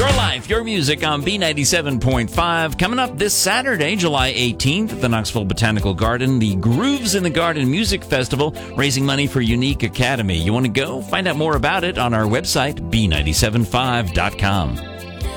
Your life, your music on B97.5. Coming up this Saturday, July 18th at the Knoxville Botanical Garden, the Grooves in the Garden Music Festival, raising money for Unique Academy. You want to go? Find out more about it on our website, B975.com.